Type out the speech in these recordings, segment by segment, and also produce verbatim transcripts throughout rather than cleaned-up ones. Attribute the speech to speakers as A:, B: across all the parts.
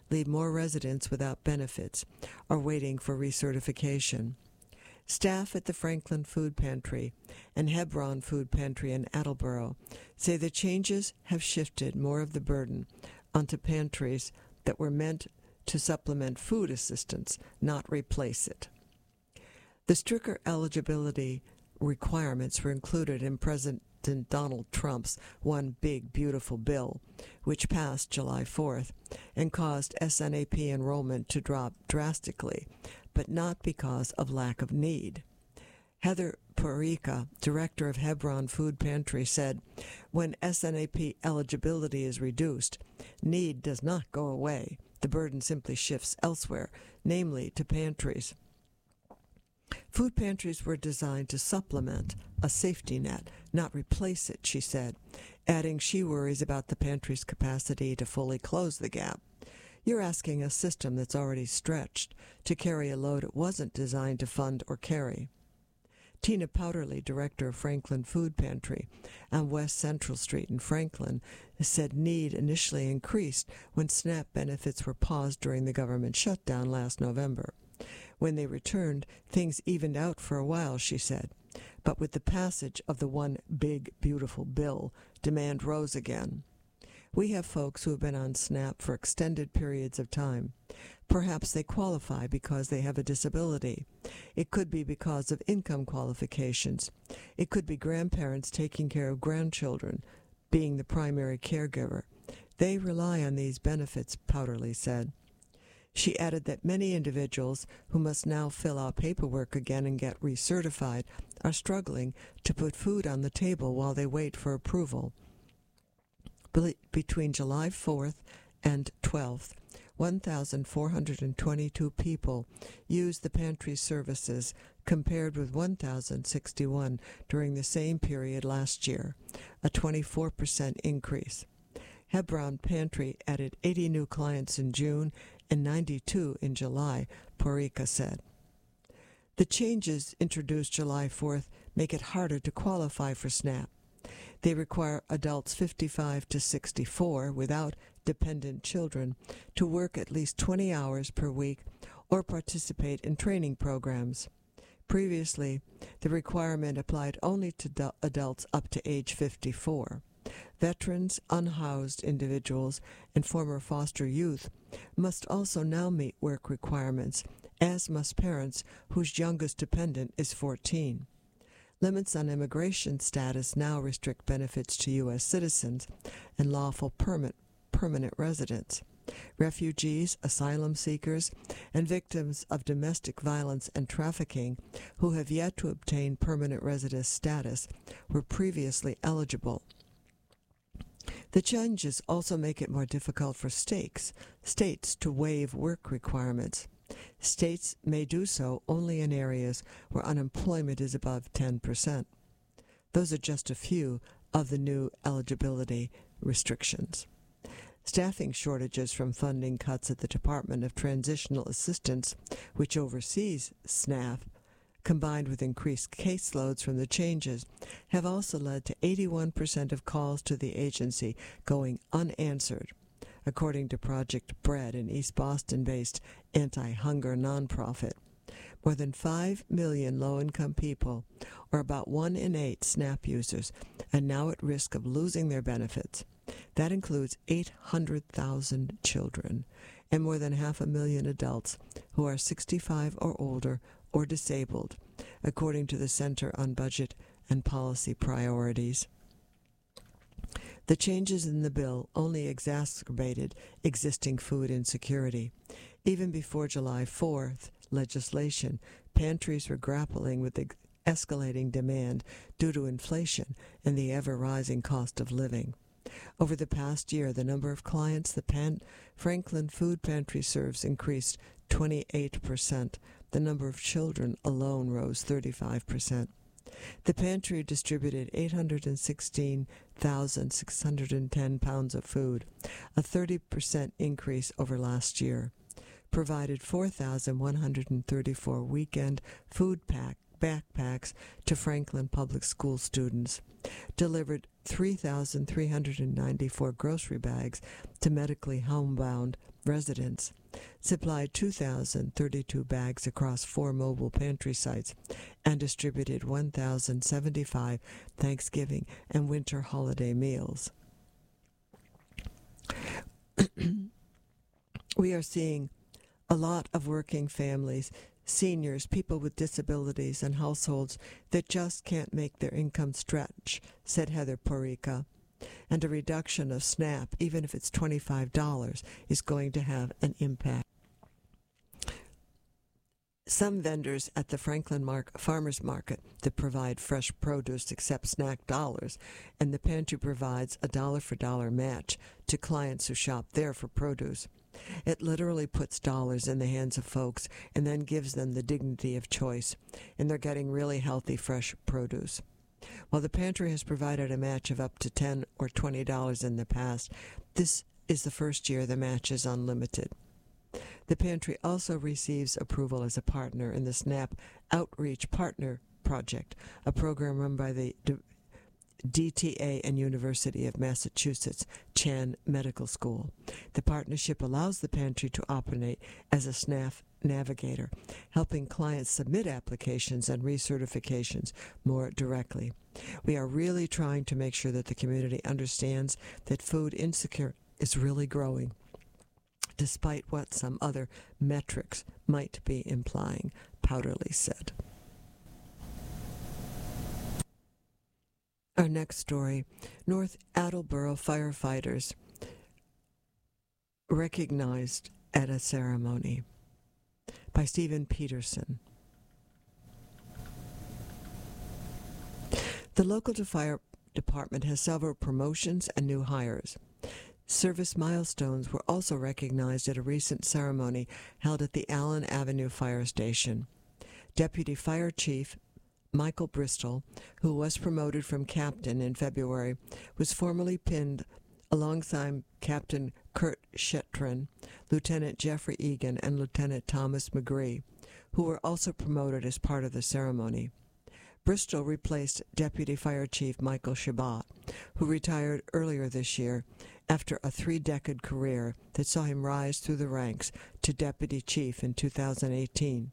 A: leave more residents without benefits or waiting for recertification. Staff at the Franklin Food Pantry and Hebron Food Pantry in Attleboro say the changes have shifted more of the burden onto pantries that were meant to supplement food assistance, not replace it. The stricter eligibility requirements were included in President Donald Trump's One Big Beautiful Bill, which passed July fourth and caused S N A P enrollment to drop drastically, but not because of lack of need. Heather Porica, director of Hebron Food Pantry, said, "When S N A P eligibility is reduced, need does not go away. The burden simply shifts elsewhere, namely to pantries." Food pantries were designed to supplement a safety net, not replace it, she said, adding she worries about the pantry's capacity to fully close the gap. You're asking a system that's already stretched to carry a load it wasn't designed to fund or carry. Tina Powderly, director of Franklin Food Pantry on West Central Street in Franklin, said need initially increased when SNAP benefits were paused during the government shutdown last November. When they returned, things evened out for a while, she said. But with the passage of the One Big Beautiful Bill, demand rose again. We have folks who have been on SNAP for extended periods of time. Perhaps they qualify because they have a disability. It could be because of income qualifications. It could be grandparents taking care of grandchildren, being the primary caregiver. They rely on these benefits, Powderly said. She added that many individuals who must now fill out paperwork again and get recertified are struggling to put food on the table while they wait for approval. Between July fourth and twelfth, one thousand four hundred twenty-two people used the pantry services, compared with one thousand sixty-one during the same period last year, a twenty-four percent increase. Hebron Pantry added eighty new clients in June and ninety-two in July, Porica said. The changes introduced July fourth make it harder to qualify for SNAP. They require adults fifty-five to sixty-four without dependent children to work at least twenty hours per week or participate in training programs. Previously, the requirement applied only to adults up to age fifty-four. Veterans, unhoused individuals, and former foster youth must also now meet work requirements, as must parents whose youngest dependent is fourteen. Limits on immigration status now restrict benefits to U S citizens and lawful permit, permanent residents. Refugees, asylum seekers, and victims of domestic violence and trafficking who have yet to obtain permanent resident status were previously eligible. The changes also make it more difficult for states, states to waive work requirements. States may do so only in areas where unemployment is above ten percent. Those are just a few of the new eligibility restrictions. Staffing shortages from funding cuts at the Department of Transitional Assistance, which oversees SNAP, combined with increased caseloads from the changes, have also led to eighty-one percent of calls to the agency going unanswered, according to Project Bread, an East Boston-based anti-hunger nonprofit. More than five million low-income people, or about one in eight SNAP users, are now at risk of losing their benefits. That includes eight hundred thousand children and more than half a million adults who are sixty-five or older or disabled, according to the Center on Budget and Policy Priorities. The changes in the bill only exacerbated existing food insecurity. Even before July fourth legislation, pantries were grappling with the escalating demand due to inflation and the ever-rising cost of living. Over the past year, the number of clients the Pan- Franklin Food Pantry serves increased twenty-eight percent. The number of children alone rose thirty-five percent. The pantry distributed eight hundred sixteen thousand six hundred ten pounds of food, a thirty percent increase over last year, provided four thousand one hundred thirty-four weekend food pack backpacks to Franklin Public School students, delivered three thousand three hundred ninety-four grocery bags to medically homebound residents, supplied two thousand thirty-two bags across four mobile pantry sites, and distributed one thousand seventy-five Thanksgiving and winter holiday meals. We are seeing a lot of working families, seniors, people with disabilities, and households that just can't make their income stretch, said Heather Porica. And a reduction of SNAP, even if it's twenty-five dollars, is going to have an impact. Some vendors at the Franklin Mark Farmers Market that provide fresh produce accept SNAP dollars, and the pantry provides a dollar-for-dollar match to clients who shop there for produce. It literally puts dollars in the hands of folks and then gives them the dignity of choice, and they're getting really healthy, fresh produce. While the pantry has provided a match of up to ten dollars or twenty dollars in the past, this is the first year the match is unlimited. The pantry also receives approval as a partner in the SNAP Outreach Partner Project, a program run by the D T A and University of Massachusetts Chan Medical School. The partnership allows the pantry to operate as a SNAP navigator, helping clients submit applications and recertifications more directly. We are really trying to make sure that the community understands that food insecurity is really growing, despite what some other metrics might be implying, Powderly said. Our next story, North Attleboro firefighters recognized at a ceremony, by Stephen Peterson. The local fire department has several promotions and new hires. Service milestones were also recognized at a recent ceremony held at the Allen Avenue Fire Station. Deputy Fire Chief Michael Bristol, who was promoted from captain in February, was formally pinned alongside Captain Kurt Shetron, Lieutenant Jeffrey Egan, and Lieutenant Thomas McGree, who were also promoted as part of the ceremony. Bristol replaced Deputy Fire Chief Michael Shabbat, who retired earlier this year after a three-decade career that saw him rise through the ranks to Deputy Chief in two thousand eighteen.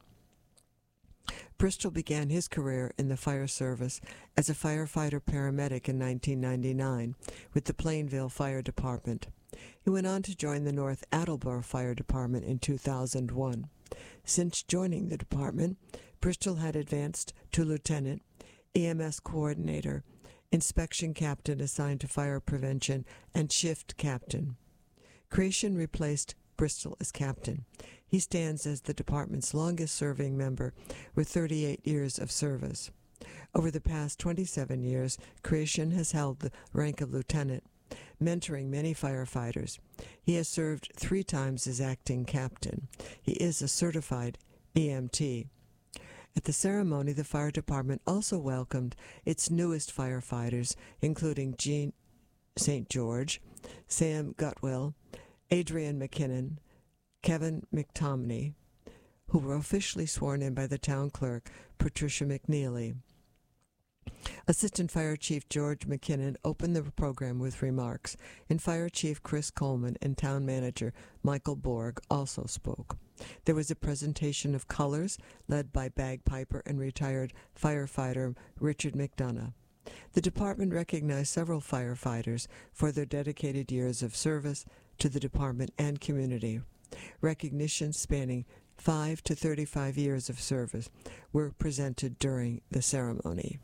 A: Bristol began his career in the fire service as a firefighter-paramedic in nineteen ninety-nine with the Plainville Fire Department. He went on to join the North Attleboro Fire Department in two thousand one. Since joining the department, Bristol had advanced to lieutenant, E M S coordinator, inspection captain assigned to fire prevention, and shift captain. Creation replaced Bristol as captain. He stands as the department's longest-serving member with thirty-eight years of service. Over the past twenty-seven years, Creation has held the rank of lieutenant, mentoring many firefighters. He has served three times as acting captain. He is a certified E M T. At the ceremony, the fire department also welcomed its newest firefighters, including Jean Saint George, Sam Gutwill, Adrian McKinnon, Kevin McTomney, who were officially sworn in by the town clerk, Patricia McNeely. Assistant Fire Chief George McKinnon opened the program with remarks, and Fire Chief Chris Coleman and Town Manager Michael Borg also spoke. There was a presentation of colors led by bagpiper and retired firefighter Richard McDonough. The department recognized several firefighters for their dedicated years of service to the department and community. Recognitions spanning five to thirty-five years of service were presented during the ceremony.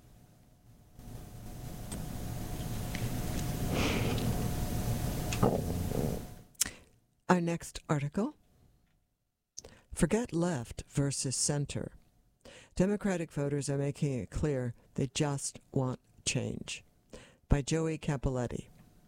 A: Our next article, Forget Left versus Center. Democratic voters are making it clear they just want change, by Joey Capoletti.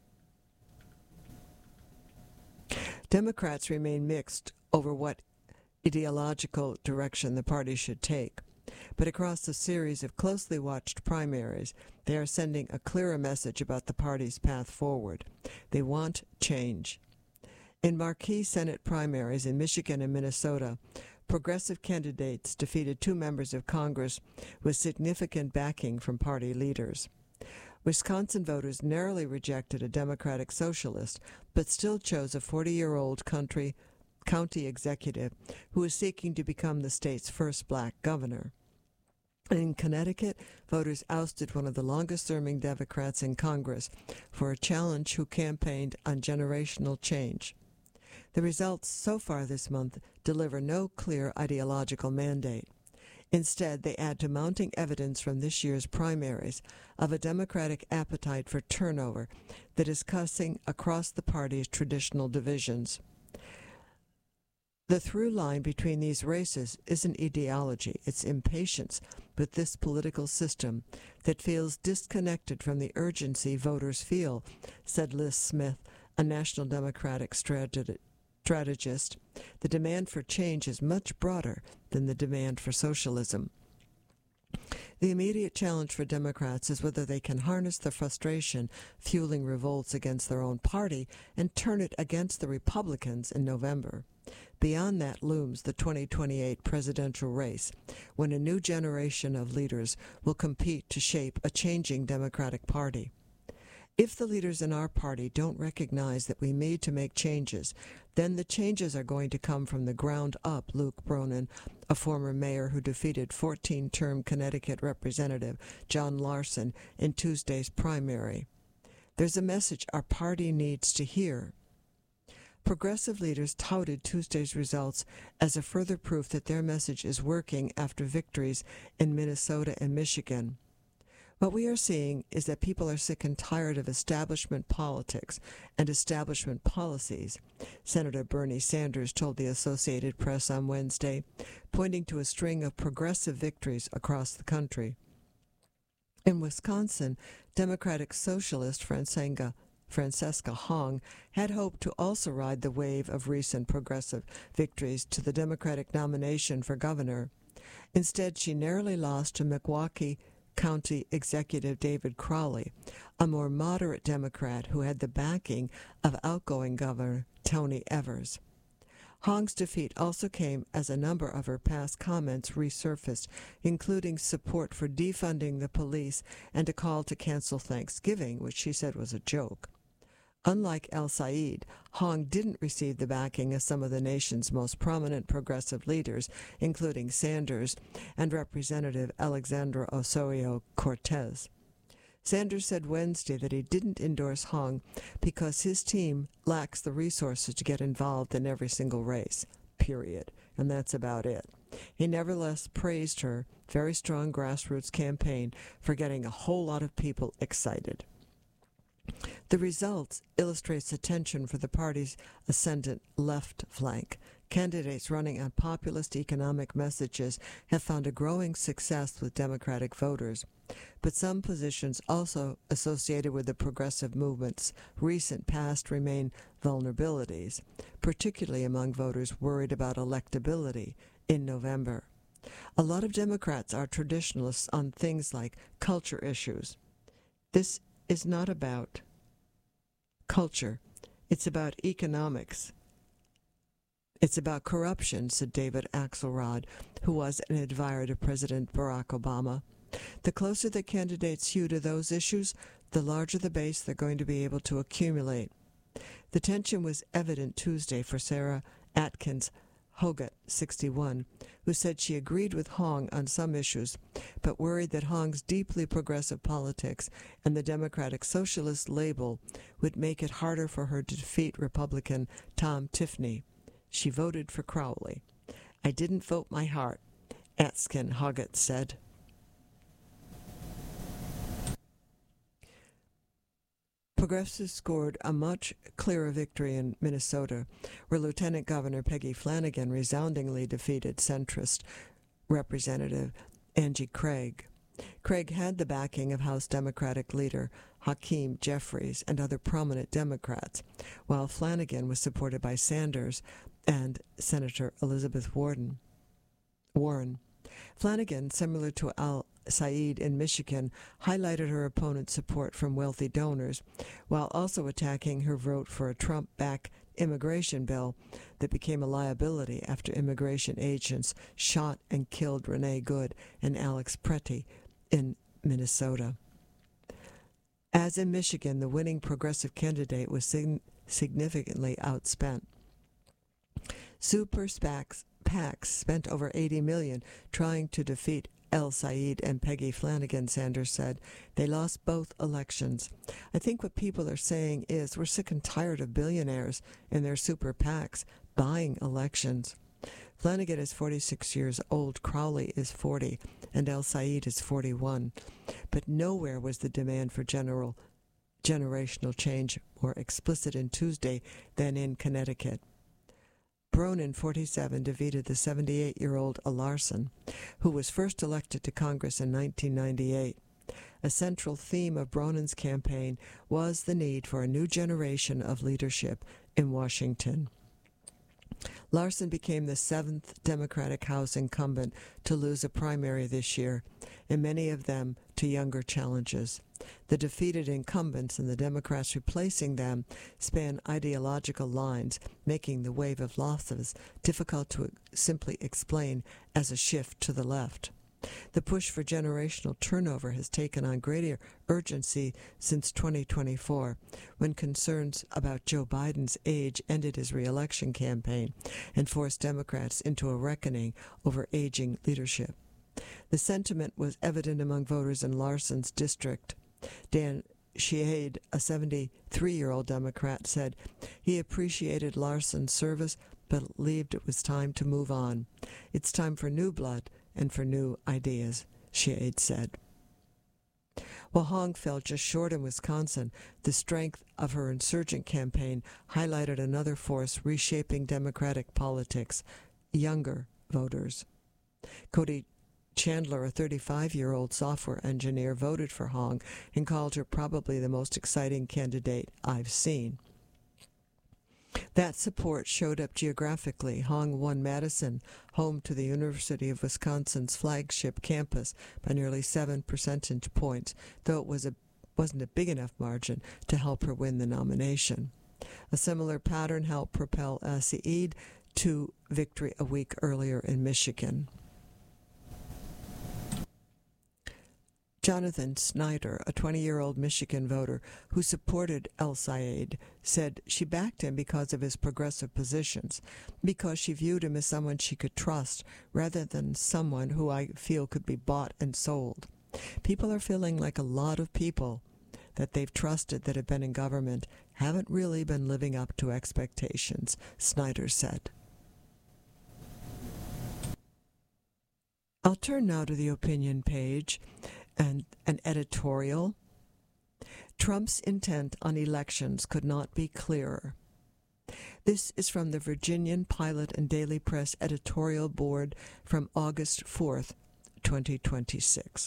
A: Democrats remain mixed over what ideological direction the party should take, but across a series of closely watched primaries, they are sending a clearer message about the party's path forward. They want change. In marquee Senate primaries in Michigan and Minnesota, progressive candidates defeated two members of Congress with significant backing from party leaders. Wisconsin voters narrowly rejected a Democratic socialist, but still chose a forty-year-old country county executive who is seeking to become the state's first black governor. In Connecticut, voters ousted one of the longest-serving Democrats in Congress for a challenge who campaigned on generational change. The results so far this month deliver no clear ideological mandate. Instead, they add to mounting evidence from this year's primaries of a Democratic appetite for turnover that is cutting across the party's traditional divisions. The through line between these races isn't ideology, it's impatience with this political system that feels disconnected from the urgency voters feel, said Liz Smith, a National Democratic strategist. strategist, the demand for change is much broader than the demand for socialism. The immediate challenge for Democrats is whether they can harness the frustration fueling revolts against their own party and turn it against the Republicans in November. Beyond that looms the twenty twenty-eight presidential race, when a new generation of leaders will compete to shape a changing Democratic Party. If the leaders in our party don't recognize that we need to make changes, then the changes are going to come from the ground up, Luke Bronin, a former mayor who defeated fourteen-term Connecticut Representative John Larson in Tuesday's primary. There's a message our party needs to hear. Progressive leaders touted Tuesday's results as a further proof that their message is working after victories in Minnesota and Michigan. What we are seeing is that people are sick and tired of establishment politics and establishment policies, Senator Bernie Sanders told the Associated Press on Wednesday, pointing to a string of progressive victories across the country. In Wisconsin, Democratic Socialist Francesca, Francesca Hong had hoped to also ride the wave of recent progressive victories to the Democratic nomination for governor. Instead, she narrowly lost to Milwaukee County Executive David Crowley, a more moderate Democrat who had the backing of outgoing Governor Tony Evers. Hong's defeat also came as a number of her past comments resurfaced, including support for defunding the police and a call to cancel Thanksgiving, which she said was a joke. Unlike El Said, Hong didn't receive the backing of some of the nation's most prominent progressive leaders, including Sanders and Representative Alexandra Osorio-Cortez. Sanders said Wednesday that he didn't endorse Hong because his team lacks the resources to get involved in every single race, period, and that's about it. He nevertheless praised her very strong grassroots campaign for getting a whole lot of people excited. The results illustrates the tension for the party's ascendant left flank. Candidates running on populist economic messages have found a growing success with Democratic voters, but some positions also associated with the progressive movement's recent past remain vulnerabilities, particularly among voters worried about electability in November. A lot of Democrats are traditionalists on things like culture issues. This is not about culture. It's about economics. It's about corruption, said David Axelrod, who was an advisor to President Barack Obama. The closer the candidates hew to those issues, the larger the base they're going to be able to accumulate. The tension was evident Tuesday for Sarah Atkins Hoggett, sixty-one, who said she agreed with Hong on some issues, but worried that Hong's deeply progressive politics and the Democratic Socialist label would make it harder for her to defeat Republican Tom Tiffany. She voted for Crowley. I didn't vote my heart, Atkins Hoggett said. Progressives scored a much clearer victory in Minnesota, where Lieutenant Governor Peggy Flanagan resoundingly defeated centrist Representative Angie Craig. Craig had the backing of House Democratic leader Hakeem Jeffries and other prominent Democrats, while Flanagan was supported by Sanders and Senator Elizabeth Warren. Warren. Flanagan, similar to Al Said in Michigan, highlighted her opponent's support from wealthy donors, while also attacking her vote for a Trump-backed immigration bill that became a liability after immigration agents shot and killed Renee Good and Alex Pretty in Minnesota. As in Michigan, the winning progressive candidate was sig- significantly outspent. Super SPACs, PACs spent over eighty million dollars trying to defeat El Said and Peggy Flanagan, Sanders said. They lost both elections. I think what people are saying is we're sick and tired of billionaires and their super PACs buying elections. Flanagan is forty-six years old, Crowley is forty, and El Said is forty-one. But nowhere was the demand for general generational change more explicit in Tuesday than in Connecticut. Bronin, forty-seven, defeated the seventy-eight-year-old Larson, who was first elected to Congress in nineteen ninety-eight. A central theme of Bronin's campaign was the need for a new generation of leadership in Washington. Larson became the seventh Democratic House incumbent to lose a primary this year, and many of them to younger challenges. The defeated incumbents and the Democrats replacing them span ideological lines, making the wave of losses difficult to simply explain as a shift to the left. The push for generational turnover has taken on greater urgency since twenty twenty-four, when concerns about Joe Biden's age ended his re-election campaign and forced Democrats into a reckoning over aging leadership. The sentiment was evident among voters in Larson's district. Dan Sheaid, a seventy-three-year-old Democrat, said he appreciated Larson's service but believed it was time to move on. It's time for new blood and for new ideas, Sheaid said. While Hong fell just short in Wisconsin, the strength of her insurgent campaign highlighted another force reshaping Democratic politics: younger voters. Cody Chandler, a thirty-five-year-old software engineer, voted for Hong and called her probably the most exciting candidate I've seen. That support showed up geographically. Hong won Madison, home to the University of Wisconsin's flagship campus, by nearly seven percentage points, though it was a, wasn't a big enough margin to help her win the nomination. A similar pattern helped propel El Said to victory a week earlier in Michigan. Jonathan Snyder, a twenty-year-old Michigan voter who supported El Said, said she backed him because of his progressive positions, because she viewed him as someone she could trust rather than someone who I feel could be bought and sold. People are feeling like a lot of people that they've trusted that have been in government haven't really been living up to expectations, Snyder said. I'll turn now to the opinion page and an editorial. Trump's intent on elections could not be clearer. This is from the Virginian Pilot and Daily Press editorial board from August fourth, twenty twenty-six.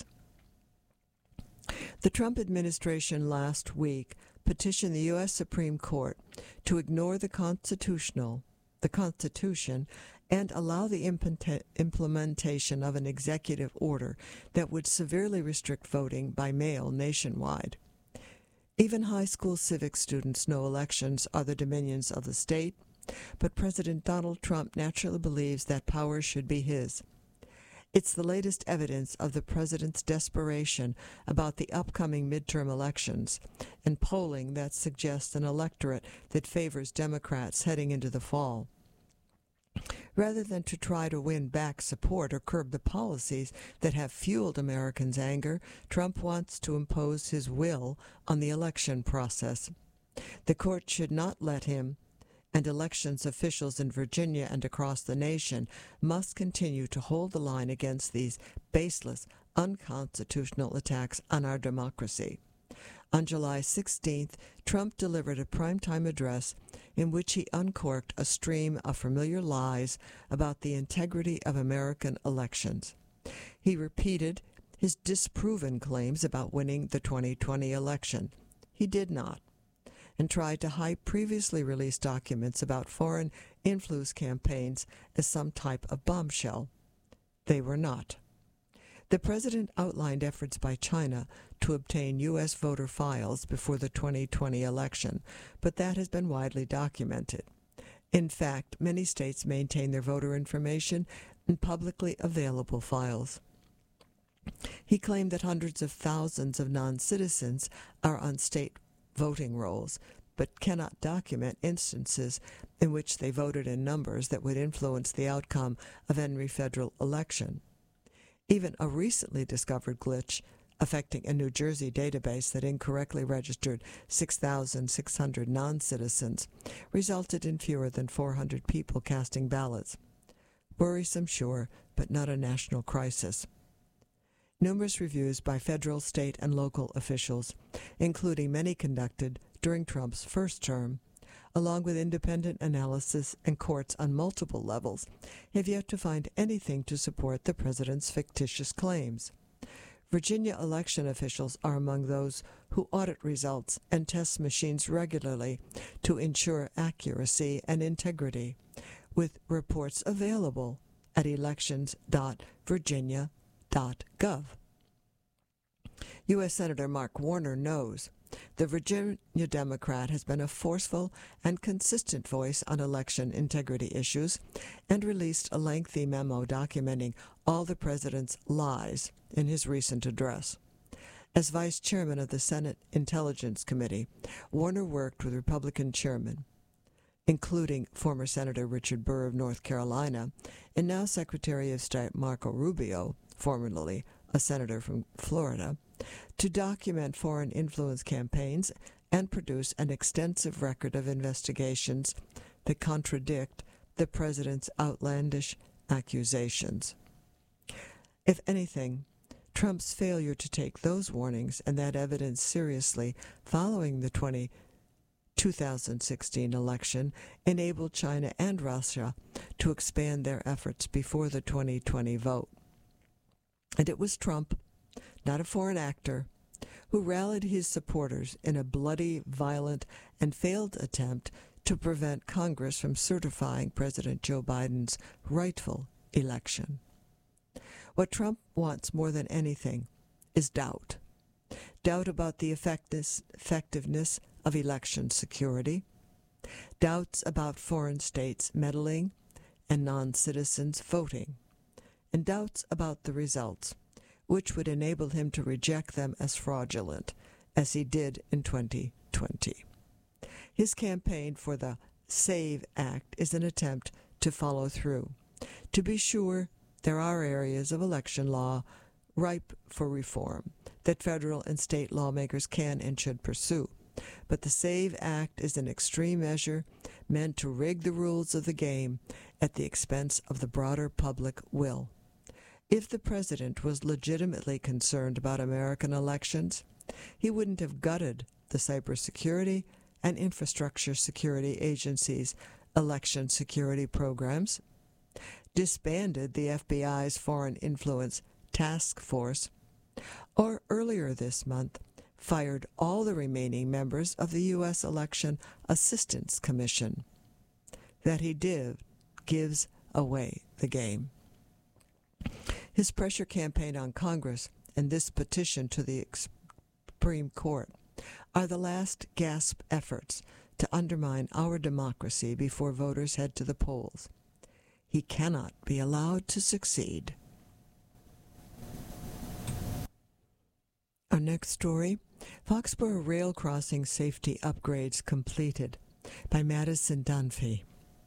A: The Trump administration last week petitioned the U S Supreme Court to ignore the constitutional, the Constitution and allow the implementation of an executive order that would severely restrict voting by mail nationwide. Even high school civics students know elections are the dominions of the state, but President Donald Trump naturally believes that power should be his. It's the latest evidence of the president's desperation about the upcoming midterm elections and polling that suggests an electorate that favors Democrats heading into the fall. Rather than to try to win back support or curb the policies that have fueled Americans' anger, Trump wants to impose his will on the election process. The court should not let him, and elections officials in Virginia and across the nation must continue to hold the line against these baseless, unconstitutional attacks on our democracy. On July sixteenth, Trump delivered a primetime address in which he uncorked a stream of familiar lies about the integrity of American elections. He repeated his disproven claims about winning the twenty twenty election. He did not, and tried to hide previously released documents about foreign influence campaigns as some type of bombshell. They were not. The president outlined efforts by China to obtain U S voter files before the twenty twenty election, but that has been widely documented. In fact, many states maintain their voter information in publicly available files. He claimed that hundreds of thousands of non-citizens are on state voting rolls, but cannot document instances in which they voted in numbers that would influence the outcome of any federal election. Even a recently discovered glitch affecting a New Jersey database that incorrectly registered six thousand six hundred non-citizens resulted in fewer than four hundred people casting ballots. Worrisome, sure, but not a national crisis. Numerous reviews by federal, state, and local officials, including many conducted during Trump's first term, along with independent analysis and courts on multiple levels, have yet to find anything to support the president's fictitious claims. Virginia election officials are among those who audit results and test machines regularly to ensure accuracy and integrity, with reports available at elections dot virginia dot gov. U S Senator Mark Warner knows the Virginia Democrat has been a forceful and consistent voice on election integrity issues and released a lengthy memo documenting all the president's lies in his recent address. As vice chairman of the Senate Intelligence Committee, Warner worked with Republican chairmen, including former Senator Richard Burr of North Carolina and now Secretary of State Marco Rubio, formerly a senator from Florida, to document foreign influence campaigns and produce an extensive record of investigations that contradict the president's outlandish accusations. If anything, Trump's failure to take those warnings and that evidence seriously following the two thousand sixteen election enabled China and Russia to expand their efforts before the twenty twenty vote. And it was Trump, not a foreign actor, who rallied his supporters in a bloody, violent, and failed attempt to prevent Congress from certifying President Joe Biden's rightful election. What Trump wants more than anything is doubt. Doubt about the effectiveness of election security, doubts about foreign states meddling and non-citizens voting, and doubts about the results, which would enable him to reject them as fraudulent, as he did in twenty twenty. His campaign for the SAVE Act is an attempt to follow through. To be sure, there are areas of election law ripe for reform that federal and state lawmakers can and should pursue, but the SAVE Act is an extreme measure meant to rig the rules of the game at the expense of the broader public will. If the president was legitimately concerned about American elections, he wouldn't have gutted the cybersecurity and infrastructure security agencies' election security programs, disbanded the F B I's Foreign Influence Task Force, or earlier this month, fired all the remaining members of the U S Election Assistance Commission. That he did gives away the game. His pressure campaign on Congress and this petition to the Supreme Court are the last gasp efforts to undermine our democracy before voters head to the polls. He cannot be allowed to succeed. Our next story, Foxborough Rail Crossing Safety Upgrades Completed by Madison Dunphy.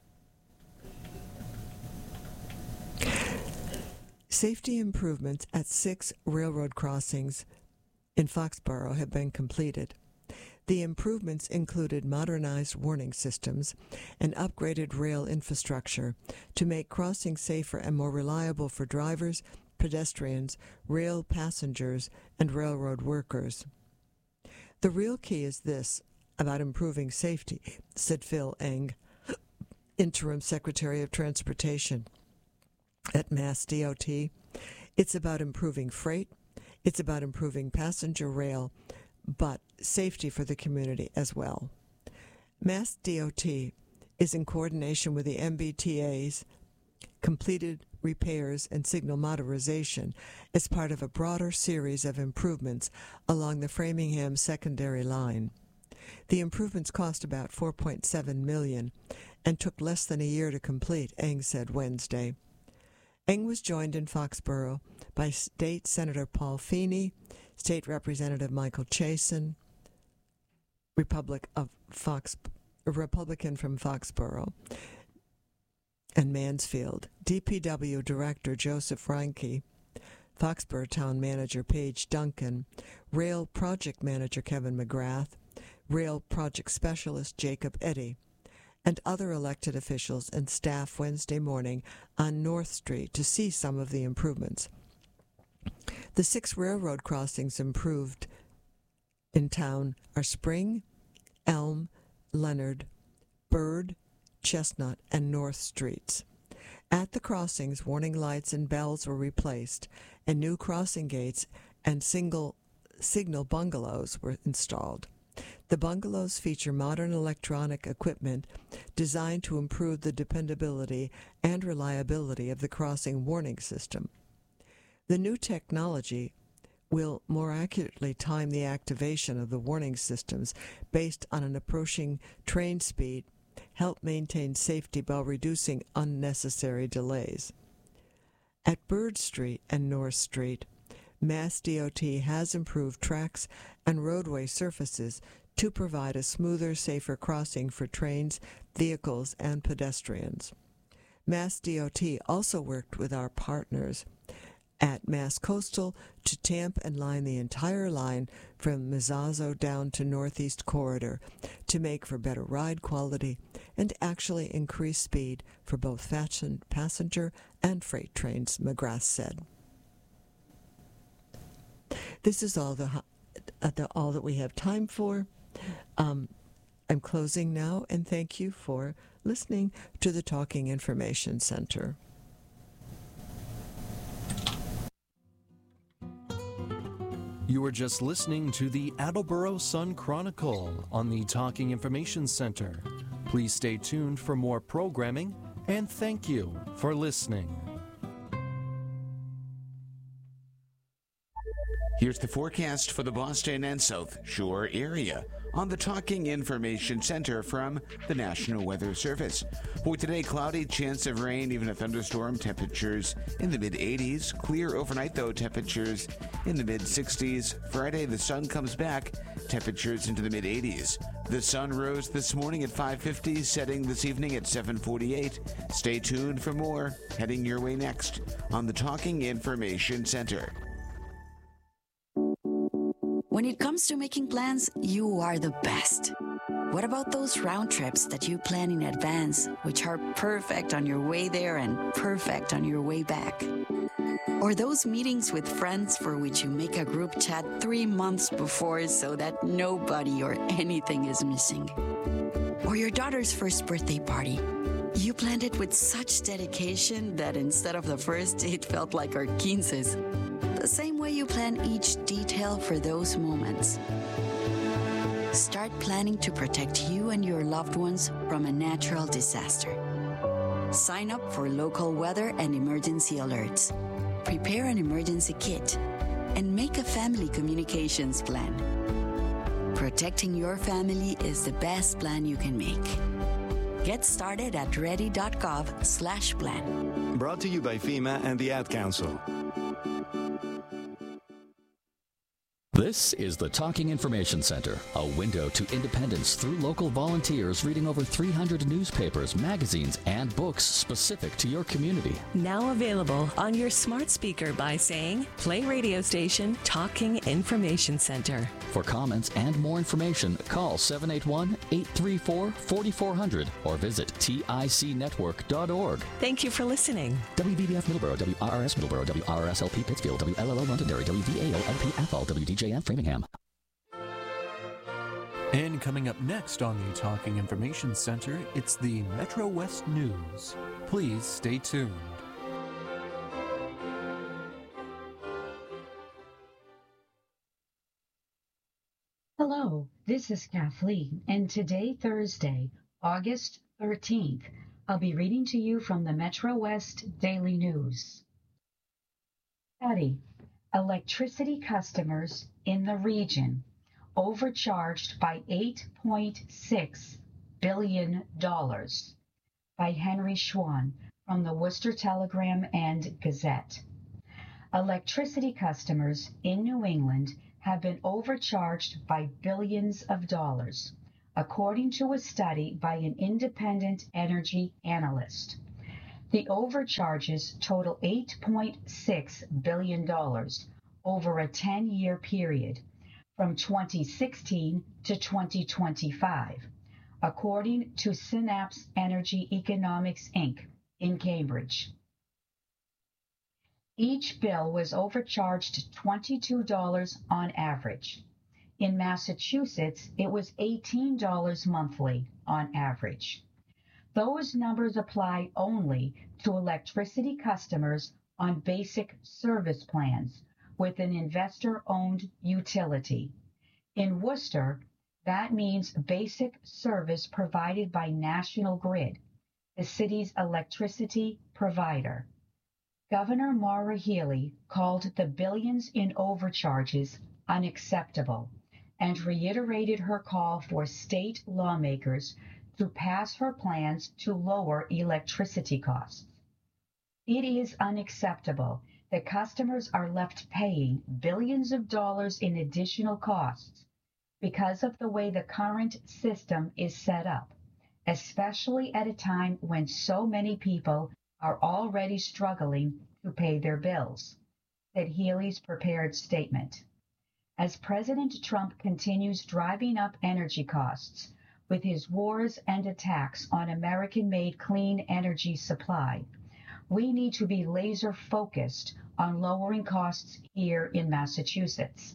A: Safety improvements at six railroad crossings in Foxborough have been completed. The improvements included modernized warning systems and upgraded rail infrastructure to make crossings safer and more reliable for drivers, pedestrians, rail passengers, and railroad workers. The real key is this about improving safety, said Phil Eng, Interim Secretary of Transportation at Mass D O T. It's about improving freight, it's about improving passenger rail, but safety for the community as well. Mass D O T is in coordination with the M B T A's completed repairs and signal modernization as part of a broader series of improvements along the Framingham secondary line. The improvements cost about four point seven million dollars and took less than a year to complete, Eng said Wednesday. Eng was joined in Foxborough by State Senator Paul Feeney, State Representative Michael Chasen, Republic of Fox, a Republican from Foxborough and Mansfield, D P W Director Joseph Reinke, Foxborough Town Manager Paige Duncan, Rail Project Manager Kevin McGrath, Rail Project Specialist Jacob Eddy, and other elected officials and staff Wednesday morning on North Street to see some of the improvements. The six railroad crossings improved in town are Spring, Elm, Leonard, Bird, Chestnut, and North Streets. At the crossings, warning lights and bells were replaced, and new crossing gates and single signal bungalows were installed. The bungalows feature modern electronic equipment designed to improve the dependability and reliability of the crossing warning system. The new technology will more accurately time the activation of the warning systems based on an approaching train speed, help maintain safety while reducing unnecessary delays. At Bird Street and North Street, Mass D O T has improved tracks and roadway surfaces to provide a smoother, safer crossing for trains, vehicles, and pedestrians. Mass D O T also worked with our partners at Mass Coastal to tamp and line the entire line from Mizzazo down to Northeast Corridor to make for better ride quality and actually increase speed for both fashion, passenger and freight trains, McGrath said. This is all the, uh, the all that we have time for. Um, I'm closing now, and thank you for listening to the Talking Information Center.
B: You were just listening to the Attleboro Sun Chronicle on the Talking Information Center. Please stay tuned for more programming, and thank you for listening.
C: Here's the forecast for the Boston and South Shore area on the Talking Information Center from the National Weather Service. For today, cloudy, chance of rain, even a thunderstorm, temperatures in the mid eighties. Clear overnight, though, temperatures in the mid sixties. Friday, the sun comes back, temperatures into the mid eighties. The sun rose this morning at five fifty, setting this evening at seven forty-eight. Stay tuned for more, heading your way next on the Talking Information Center.
D: When it comes to making plans, you are the best. What about those round trips that you plan in advance, which are perfect on your way there and perfect on your way back? Or those meetings with friends for which you make a group chat three months before so that nobody or anything is missing? Or your daughter's first birthday party. You planned it with such dedication that instead of the first, it felt like our quinces. The same way you plan each detail for those moments. Start planning to protect you and your loved ones from a natural disaster. Sign up for local weather and emergency alerts. Prepare an emergency kit and make a family communications plan. Protecting your family is the best plan you can make. Get started at ready.gov slash plan.
E: Brought to you by FEMA and the Ad Council.
F: This is the Talking Information Center, a window to independence through local volunteers reading over three hundred newspapers, magazines, and books specific to your community.
G: Now available on your smart speaker by saying, play radio station Talking Information Center.
F: For comments and more information, call seven eight one, eight three four, four four zero zero or visit tic network dot org.
G: Thank you for listening.
F: W B B F Middleborough, W R R S Middleborough, W R R S L P Pittsfield, W L L O Londonderry, W V A O L P Athol, W D J M Framingham.
B: And coming up next on the Talking Information Center, it's the Metro West News. Please stay tuned.
H: Hello, this is Kathleen, and today, Thursday, August thirteenth, I'll be reading to you from the Metro West Daily News. Study: Electricity customers in the region overcharged by eight point six billion dollars by Henry Schwan from the Worcester Telegram and Gazette. Electricity customers in New England have been overcharged by billions of dollars, according to a study by an independent energy analyst. The overcharges total eight point six billion dollars over a ten-year period from twenty sixteen to twenty twenty-five, according to Synapse Energy Economics, Incorporated in Cambridge. Each bill was overcharged twenty-two dollars on average. In Massachusetts, it was eighteen dollars monthly on average. Those numbers apply only to electricity customers on basic service plans with an investor-owned utility. In Worcester, that means basic service provided by National Grid, the city's electricity provider. Governor Maura Healey called the billions in overcharges unacceptable and reiterated her call for state lawmakers to pass her plans to lower electricity costs. It is unacceptable that customers are left paying billions of dollars in additional costs because of the way the current system is set up, especially at a time when so many people are already struggling to pay their bills, said Healey's prepared statement. As President Trump continues driving up energy costs with his wars and attacks on American-made clean energy supply, we need to be laser-focused on lowering costs here in Massachusetts.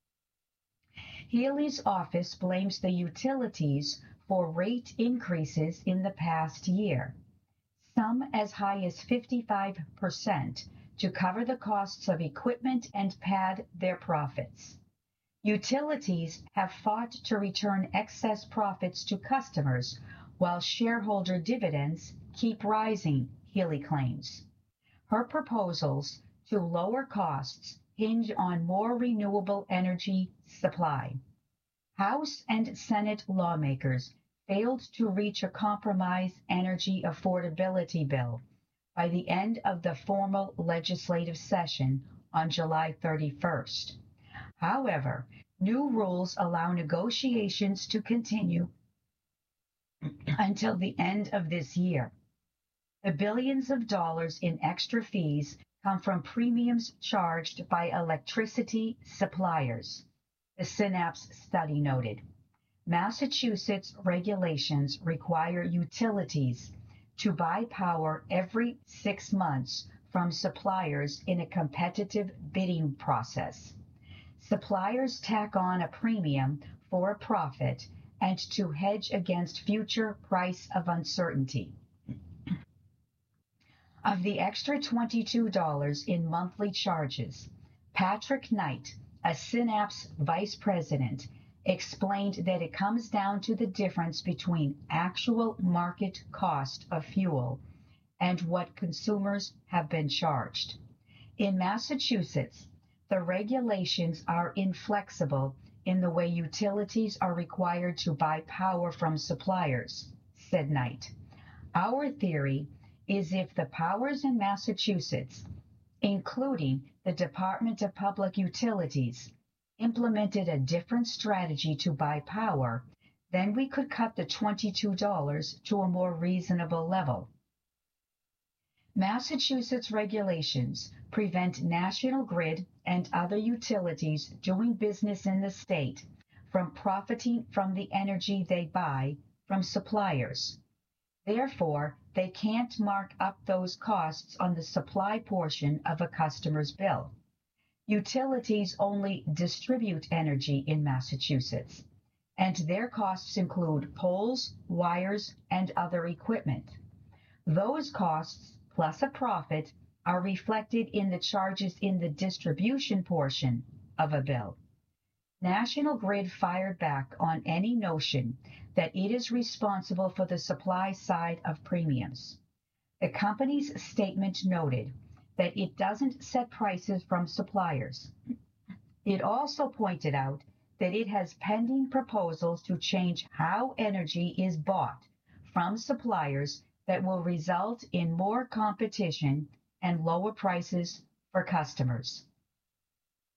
H: Healey's office blames the utilities for rate increases in the past year, some as high as fifty-five percent, to cover the costs of equipment and pad their profits. Utilities have fought to return excess profits to customers while shareholder dividends keep rising, Healey claims. Her proposals to lower costs hinge on more renewable energy supply. House and Senate lawmakers failed to reach a compromise energy affordability bill by the end of the formal legislative session on July thirty-first. However, new rules allow negotiations to continue until the end of this year. The billions of dollars in extra fees come from premiums charged by electricity suppliers, the Synapse study noted. Massachusetts regulations require utilities to buy power every six months from suppliers in a competitive bidding process. Suppliers tack on a premium for a profit and to hedge against future price of uncertainty. Of the extra twenty-two dollars in monthly charges, Patrick Knight, a Synapse vice president, explained that it comes down to the difference between actual market cost of fuel and what consumers have been charged. In Massachusetts, the regulations are inflexible in the way utilities are required to buy power from suppliers, said Knight. Our theory is if the powers in Massachusetts, including the Department of Public Utilities, implemented a different strategy to buy power, then we could cut the twenty-two dollars to a more reasonable level. Massachusetts regulations prevent National Grid and other utilities doing business in the state from profiting from the energy they buy from suppliers. Therefore, they can't mark up those costs on the supply portion of a customer's bill. Utilities only distribute energy in Massachusetts, and their costs include poles, wires, and other equipment. Those costs, plus a profit, are reflected in the charges in the distribution portion of a bill. National Grid fired back on any notion that it is responsible for the supply side of premiums. The company's statement noted that it doesn't set prices from suppliers. It also pointed out that it has pending proposals to change how energy is bought from suppliers that will result in more competition and lower prices for customers.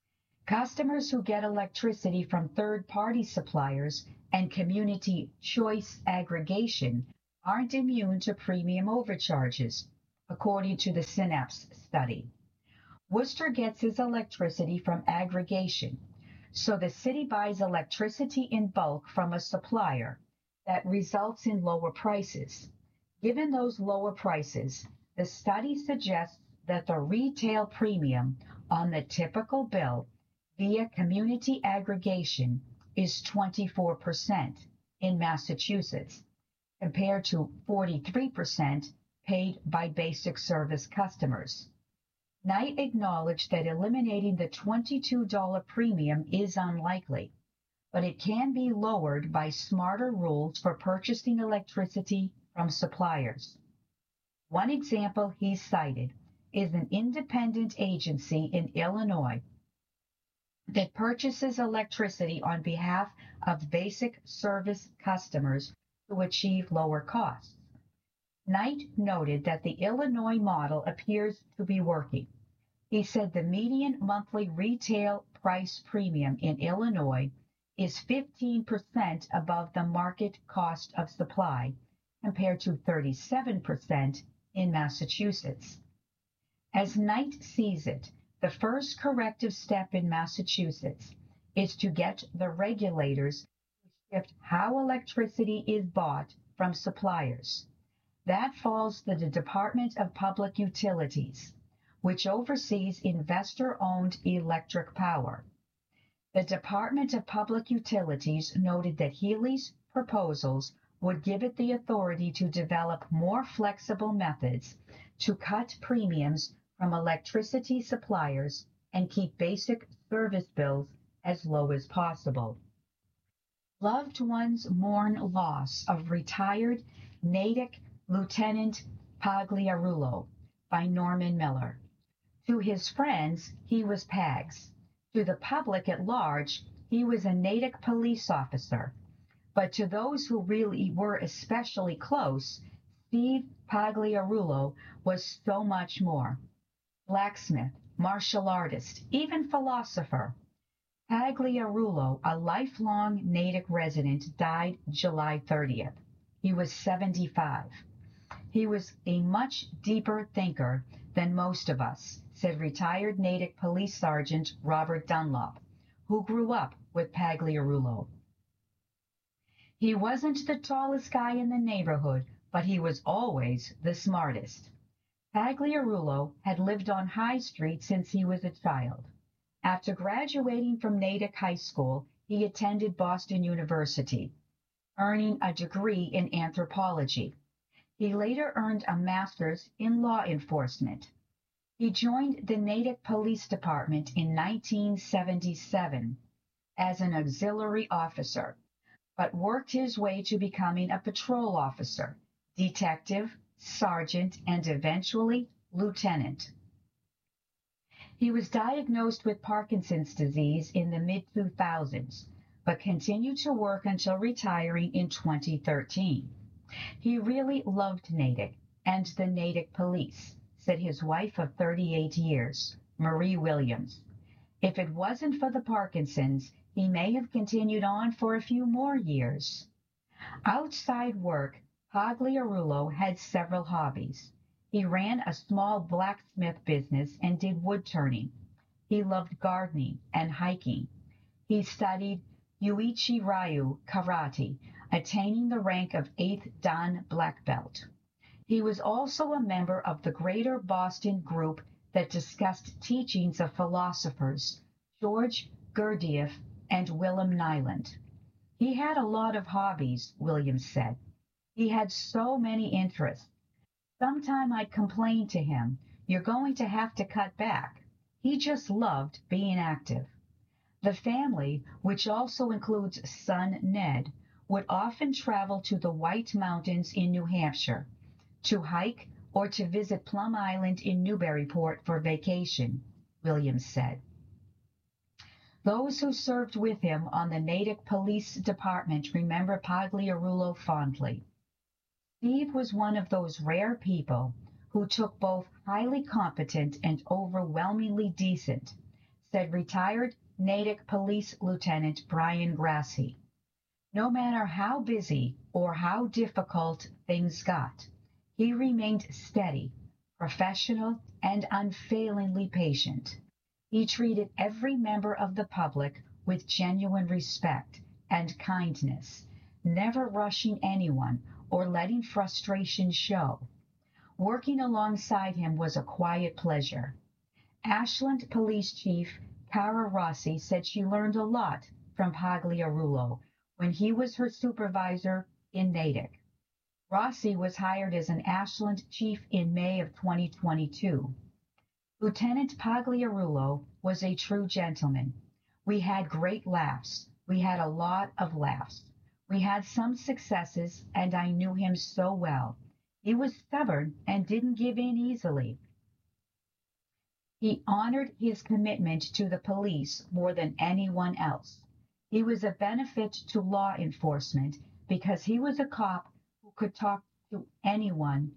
H: Customers who get electricity from third-party suppliers and community choice aggregation aren't immune to premium overcharges, according to the Synapse study. Worcester gets its electricity from aggregation, so the city buys electricity in bulk from a supplier that results in lower prices. Given those lower prices, the study suggests that the retail premium on the typical bill via community aggregation is twenty-four percent in Massachusetts, compared to forty-three percent paid by basic service customers. Knight acknowledged that eliminating the twenty-two dollars premium is unlikely, but it can be lowered by smarter rules for purchasing electricity from suppliers. One example he cited is an independent agency in Illinois that purchases electricity on behalf of basic service customers to achieve lower costs. Knight noted that the Illinois model appears to be working. He said the median monthly retail price premium in Illinois is fifteen percent above the market cost of supply, compared to thirty-seven percent in Massachusetts. As Knight sees it, the first corrective step in Massachusetts is to get the regulators to shift how electricity is bought from suppliers. That falls to the Department of Public Utilities, which oversees investor-owned electric power. The Department of Public Utilities noted that Healey's proposals would give it the authority to develop more flexible methods to cut premiums from electricity suppliers and keep basic service bills as low as possible. Loved ones mourn loss of retired Natick Lieutenant Pagliarulo by Norman Miller. To his friends, he was Pags. To the public at large, he was a Natick police officer. But to those who really were especially close, Steve Pagliarulo was so much more. Blacksmith, martial artist, even philosopher. Pagliarulo, a lifelong Natick resident, died July thirtieth. He was seventy-five. He was a much deeper thinker than most of us, said retired Natick Police Sergeant Robert Dunlop, who grew up with Pagliarulo. He wasn't the tallest guy in the neighborhood, but he was always the smartest. Pagliarulo had lived on High Street since he was a child. After graduating from Natick High School, he attended Boston University, earning a degree in anthropology. He later earned a master's in law enforcement. He joined the Natick Police Department in nineteen seventy-seven as an auxiliary officer, but worked his way to becoming a patrol officer, detective, sergeant, and eventually lieutenant. He was diagnosed with Parkinson's disease in the mid two thousands, but continued to work until retiring in twenty thirteen. He really loved Natick and the Natick Police, said his wife of thirty-eight years, Marie Williams. If it wasn't for the Parkinson's, he may have continued on for a few more years. Outside work, Pagliarulo had several hobbies. He ran a small blacksmith business and did wood turning. He loved gardening and hiking. He studied Uichi Ryu karate, attaining the rank of eighth Dan black belt. He was also a member of the Greater Boston group that discussed teachings of philosophers George Gurdjieff and Willem Nyland. He had a lot of hobbies, Williams said. He had so many interests. Sometime I'd complain to him, "You're going to have to cut back." He just loved being active. The family, which also includes son Ned, would often travel to the White Mountains in New Hampshire to hike or to visit Plum Island in Newburyport for vacation, Williams said. Those who served with him on the Natick Police Department remember Pagliarulo fondly. Steve was one of those rare people who took both highly competent and overwhelmingly decent, said retired Natick Police Lieutenant Brian Grassi. No matter how busy or how difficult things got, he remained steady, professional, and unfailingly patient. He treated every member of the public with genuine respect and kindness, never rushing anyone or letting frustration show. Working alongside him was a quiet pleasure. Ashland Police Chief Cara Rossi said she learned a lot from Pagliarulo when he was her supervisor in Natick. Rossi was hired as an Ashland chief in May of twenty twenty-two. Lieutenant Pagliarulo was a true gentleman. We had great laughs. We had a lot of laughs. We had some successes, and I knew him so well. He was stubborn and didn't give in easily. He honored his commitment to the police more than anyone else. He was a benefit to law enforcement because he was a cop who could talk to anyone.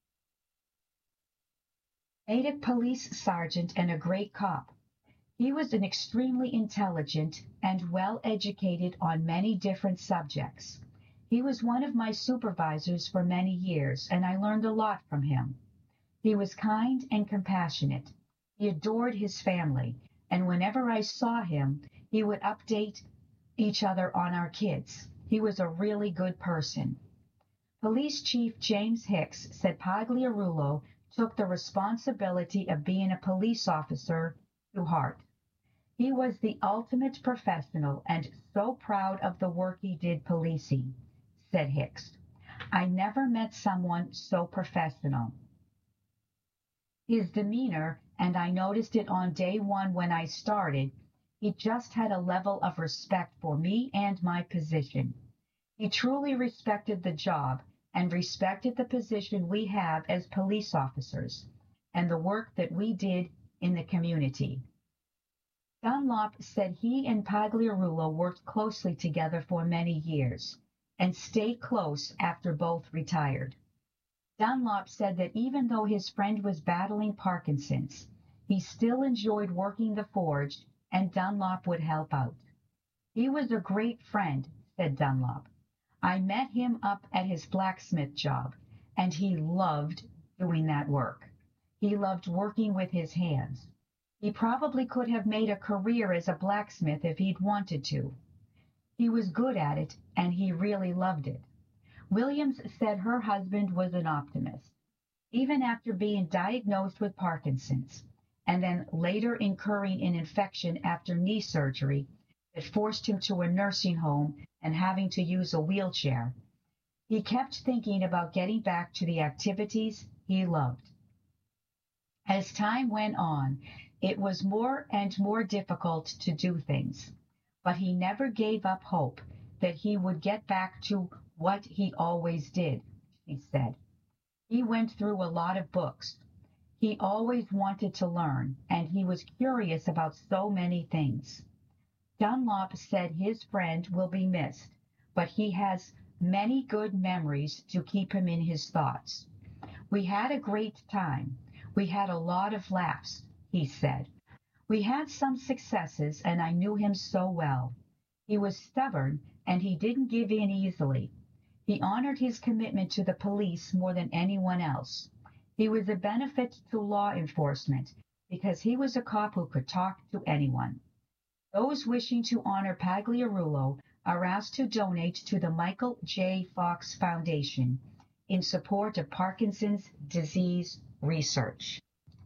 H: Natick police sergeant and a great cop. He was an extremely intelligent and well-educated on many different subjects. He was one of my supervisors for many years, and I learned a lot from him. He was kind and compassionate. He adored his family, and whenever I saw him, he would update each other on our kids. He was a really good person. Police Chief James Hicks said Pagliarulo took the responsibility of being a police officer to heart. He was the ultimate professional and so proud of the work he did policing, said Hicks. I never met someone so professional. His demeanor, and I noticed it on day one when I started, he just had a level of respect for me and my position. He truly respected the job and respected the position we have as police officers and the work that we did in the community. Dunlop said he and Pagliarulo worked closely together for many years and stayed close after both retired. Dunlop said that even though his friend was battling Parkinson's, he still enjoyed working the forge and Dunlop would help out. He was a great friend, said Dunlop. I met him up at his blacksmith job, and he loved doing that work. He loved working with his hands. He probably could have made a career as a blacksmith if he'd wanted to. He was good at it, and he really loved it. Williams said her husband was an optimist. Even after being diagnosed with Parkinson's, and then later incurring an infection after knee surgery that forced him to a nursing home and having to use a wheelchair, he kept thinking about getting back to the activities he loved. As time went on, it was more and more difficult to do things, but he never gave up hope that he would get back to what he always did, she said. He went through a lot of books. He always wanted to learn, and he was curious about so many things. Dunlop said his friend will be missed, but he has many good memories to keep him in his thoughts. We had a great time. We had a lot of laughs, he said. We had some successes, and I knew him so well. He was stubborn, and he didn't give in easily. He honored his commitment to the police more than anyone else. He was a benefit to law enforcement because he was a cop who could talk to anyone. Those wishing to honor Pagliarulo are asked to donate to the Michael J. Fox Foundation in support of Parkinson's disease research.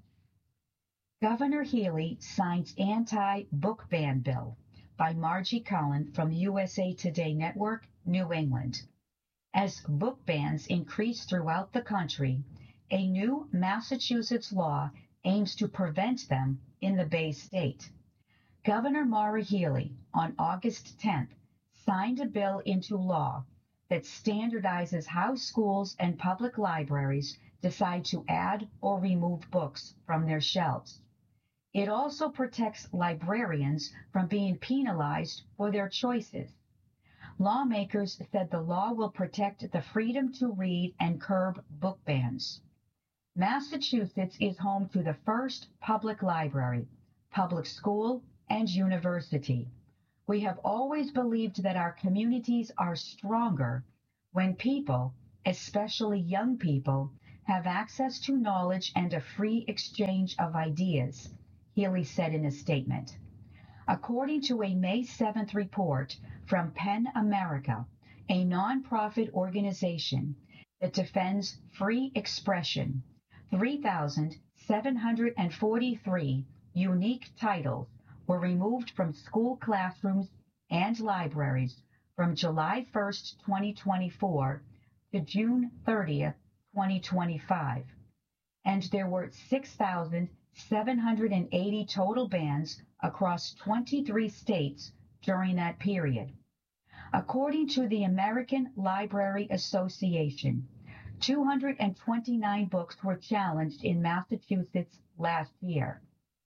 H: Governor Healy signs anti-book ban bill by Margie Cullen from U S A Today Network, New England. As book bans increase throughout the country, a new Massachusetts law aims to prevent them in the Bay State. Governor Maura Healey, on August tenth, signed a bill into law that standardizes how schools and public libraries decide to add or remove books from their shelves. It also protects librarians from being penalized for their choices. Lawmakers said the law will protect the freedom to read and curb book bans. Massachusetts is home to the first public library, public school, and university. We have always believed that our communities are stronger when people, especially young people, have access to knowledge and a free exchange of ideas, Healy said in a statement. According to a May seventh report from PEN America, a nonprofit organization that defends free expression, three thousand seven hundred forty-three unique titles were removed from school classrooms and libraries from July first, twenty twenty-four to June thirtieth, twenty twenty-five, and there were six thousand seven hundred eighty total bans across twenty-three states during that period. According to the American Library Association, two hundred twenty-nine books were challenged in Massachusetts last year.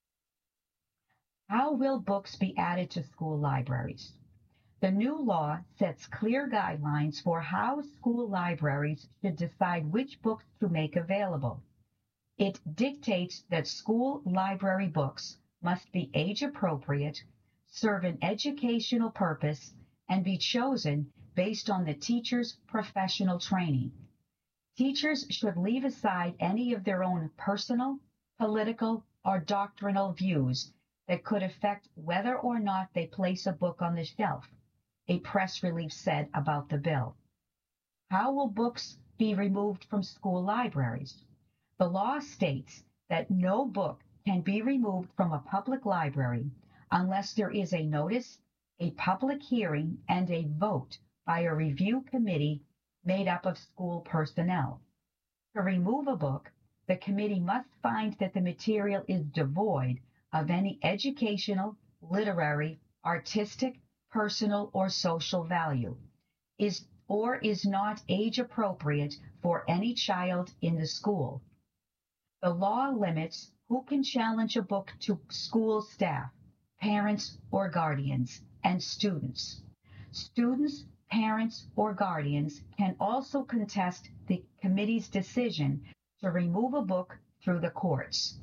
H: How will books be added to school libraries? The new law sets clear guidelines for how school libraries should decide which books to make available. It dictates that school library books must be age-appropriate, serve an educational purpose, and be chosen based on the teacher's professional training. Teachers should leave aside any of their own personal, political, or doctrinal views that could affect whether or not they place a book on the shelf, a press release said about the bill. How will books be removed from school libraries? The law states that no book can be removed from a public library unless there is a notice, a public hearing, and a vote by a review committee made up of school personnel. To remove a book, the committee must find that the material is devoid of any educational, literary, artistic, personal, or social value, is or is not age appropriate for any child in the school. The law limits who can challenge a book to school staff, parents or guardians, and students. Students, parents, or guardians can also contest the committee's decision to remove a book through the courts.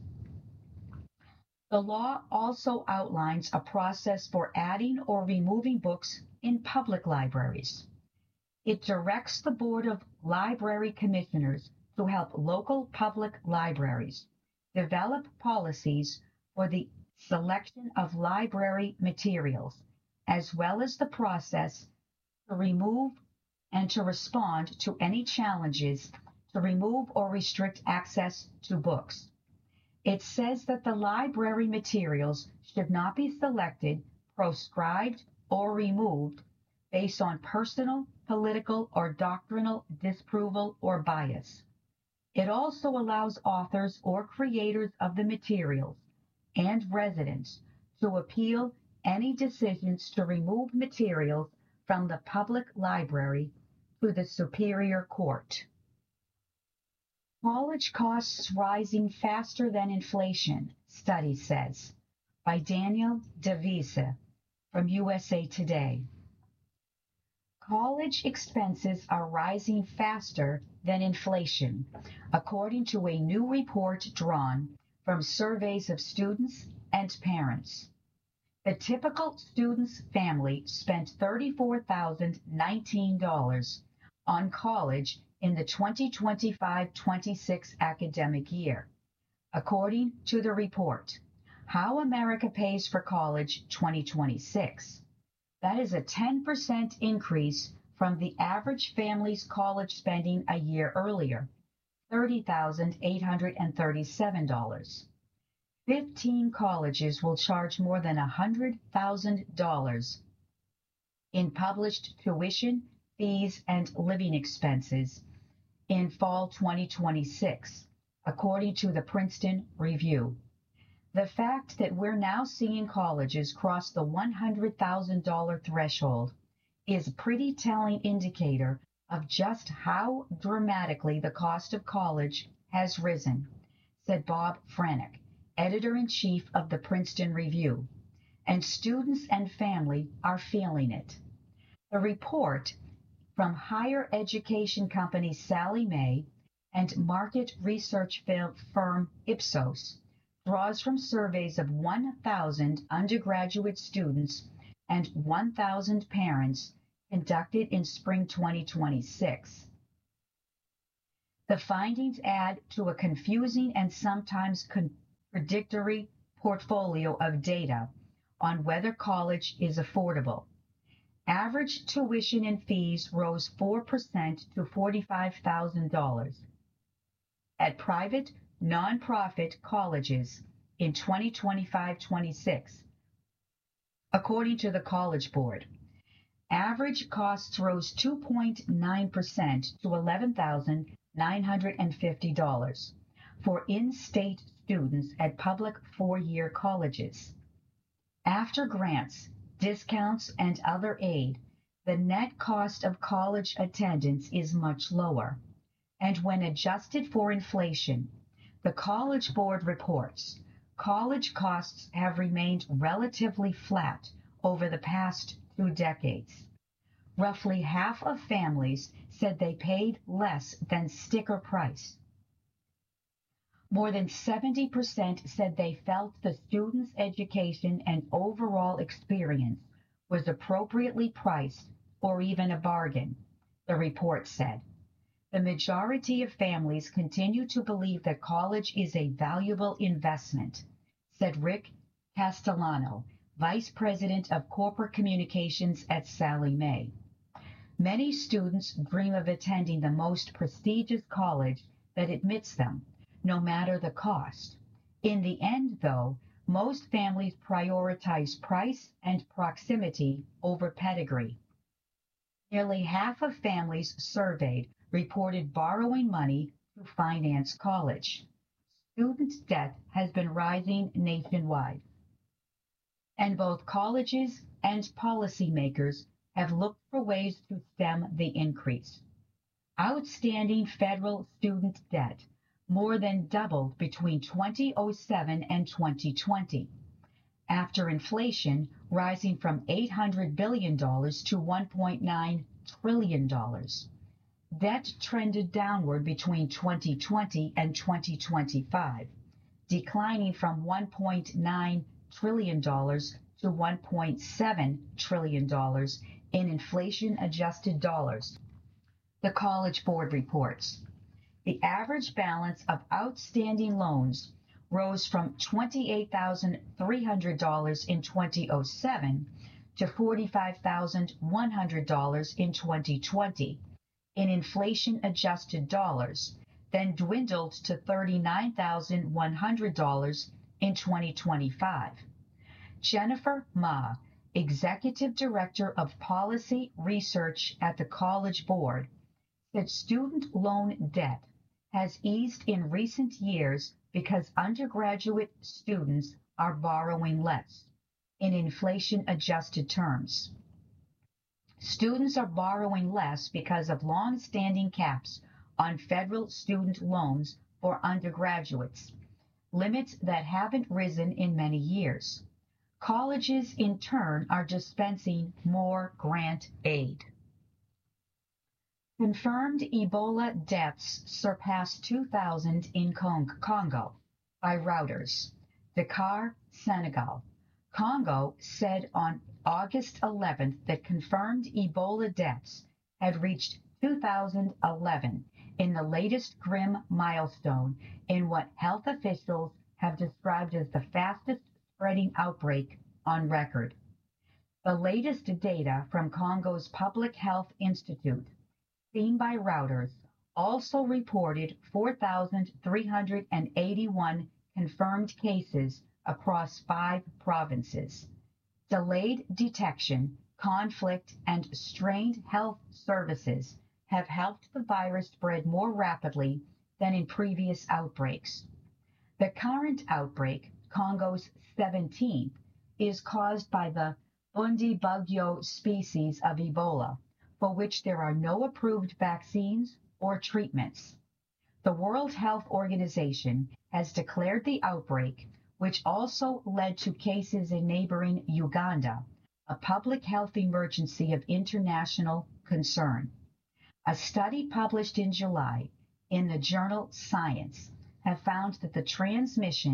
H: The law also outlines a process for adding or removing books in public libraries. It directs the Board of Library Commissioners to help local public libraries develop policies for the selection of library materials, as well as the process to remove and to respond to any challenges to remove or restrict access to books. It says that the library materials should not be selected, proscribed, or removed based on personal, political, or doctrinal disapproval or bias. It also allows authors or creators of the materials and residents to appeal any decisions to remove materials from the public library to the Superior Court. College costs rising faster than inflation, study says, by Daniel DeVisa from U S A Today. College expenses are rising faster than inflation, according to a new report drawn from surveys of students and parents. The typical student's family spent thirty-four thousand nineteen dollars on college in the twenty twenty-five twenty-six academic year, according to the report, How America Pays for College twenty twenty-six. That is a ten percent increase from the average family's college spending a year earlier, thirty thousand eight hundred thirty-seven dollars. fifteen colleges will charge more than one hundred thousand dollars in published tuition, fees, and living expenses in fall twenty twenty-six, according to the Princeton Review. The fact that we're now seeing colleges cross the one hundred thousand dollars threshold is a pretty telling indicator of just how dramatically the cost of college has risen, said Bob Franick, editor-in-chief of the Princeton Review, and students and family are feeling it. The report from higher education company Sallie Mae and market research firm Ipsos draws from surveys of one thousand undergraduate students and one thousand parents conducted in spring twenty twenty-six. The findings add to a confusing and sometimes contradictory portfolio of data on whether college is affordable. Average tuition and fees rose four percent to forty-five thousand dollars. At private, nonprofit colleges in twenty twenty-five twenty-six, according to the College Board, average costs rose two point nine percent to eleven thousand nine hundred fifty dollars for in-state students at public four-year colleges. After grants, discounts, and other aid, the net cost of college attendance is much lower. And when adjusted for inflation, the College Board reports college costs have remained relatively flat over the past two decades. Roughly half of families said they paid less than sticker price. More than seventy percent said they felt the student's education and overall experience was appropriately priced or even a bargain, the report said. The majority of families continue to believe that college is a valuable investment, said Rick Castellano, Vice President of Corporate Communications at Sallie Mae. Many students dream of attending the most prestigious college that admits them, no matter the cost. In the end, though, most families prioritize price and proximity over pedigree. Nearly half of families surveyed reported borrowing money to finance college. Student debt has been rising nationwide, and both colleges and policymakers have looked for ways to stem the increase. Outstanding federal student debt more than doubled between two thousand seven and twenty twenty, after inflation rising from eight hundred billion dollars to one point nine trillion dollars. Debt trended downward between twenty twenty and twenty twenty-five, declining from one point nine trillion dollars to one point seven trillion dollars in inflation-adjusted dollars, the College Board reports. The average balance of outstanding loans rose from twenty-eight thousand three hundred dollars in two thousand seven to forty-five thousand one hundred dollars in twenty twenty in inflation-adjusted dollars, then dwindled to thirty-nine thousand one hundred dollars in twenty twenty-five. Jennifer Ma, Executive Director of Policy Research at the College Board, said student loan debt has eased in recent years because undergraduate students are borrowing less in inflation-adjusted terms. Students are borrowing less because of long-standing caps on federal student loans for undergraduates, limits that haven't risen in many years. Colleges, in turn, are dispensing more grant aid. Confirmed Ebola deaths surpassed two thousand in Congo by Reuters. Dakar, Senegal. Congo said on August eleventh that confirmed Ebola deaths had reached two thousand eleven in the latest grim milestone in what health officials have described as the fastest spreading outbreak on record. The latest data from Congo's Public Health Institute, seen by Reuters, also reported four thousand three hundred eighty-one confirmed cases across five provinces. Delayed detection, conflict, and strained health services have helped the virus spread more rapidly than in previous outbreaks. The current outbreak, Congo's seventeenth, is caused by the Bundibugyo species of Ebola, for which there are no approved vaccines or treatments. The World Health Organization has declared the outbreak, which also led to cases in neighboring Uganda, a public health emergency of international concern. A study published in July in the journal Science have found that the transmission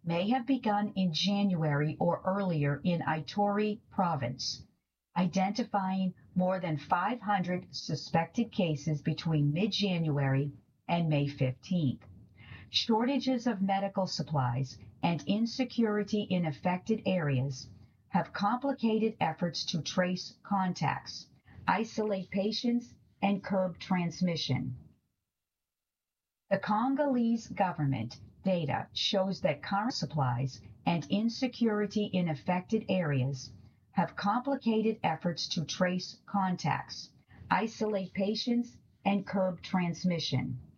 H: may have begun in January or earlier in Ituri province, identifying more than five hundred suspected cases between mid-January and May fifteenth. Shortages of medical supplies and insecurity in affected areas have complicated efforts to trace contacts, isolate patients, and curb transmission. The Congolese government data shows that current supplies and insecurity in affected areas have complicated efforts to trace contacts, isolate patients, and curb transmission.